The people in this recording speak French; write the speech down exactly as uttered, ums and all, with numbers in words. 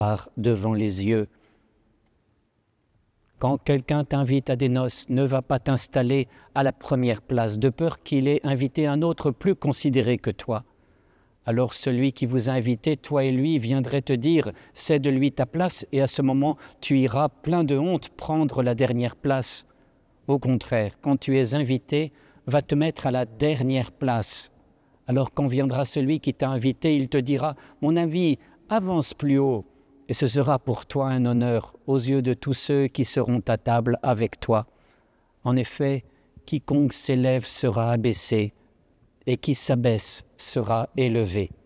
devant les yeux. Quand quelqu'un t'invite à des noces, ne va pas t'installer à la première place, de peur qu'il ait invité un autre plus considéré que toi. Alors celui qui vous a invité, toi et lui, viendrait te dire « cède-lui ta place » et à ce moment, tu iras plein de honte prendre la dernière place. Au contraire, quand tu es invité, va te mettre à la dernière place. Alors quand viendra celui qui t'a invité, il te dira « mon ami, avance plus haut ». Et ce sera pour toi un honneur aux yeux de tous ceux qui seront à table avec toi. En effet, quiconque s'élève sera abaissé, et qui s'abaisse sera élevé.